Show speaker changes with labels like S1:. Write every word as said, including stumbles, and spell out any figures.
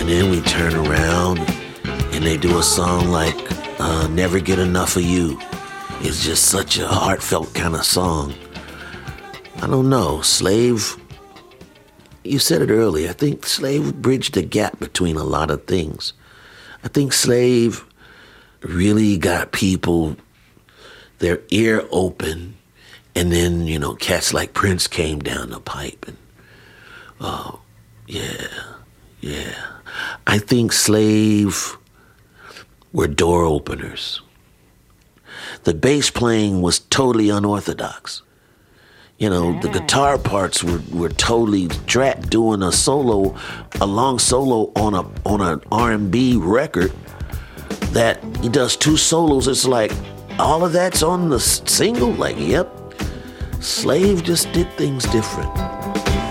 S1: And then we turn around and they do a song like uh, Never Get Enough of You. It's just such a heartfelt kind of song. I don't know, Slave, you said it earlier, I think Slave bridged the gap between a lot of things. I think Slave really got people, their ear open, and then, you know, cats like Prince came down the pipe. And, oh, yeah, yeah. I think Slave were door openers. The bass playing was totally unorthodox. You know, the guitar parts were, were totally Drat doing a solo, a long solo on a on an R and B record that he does two solos. It's like, all of that's on the single? Like, yep. Slave just did things different.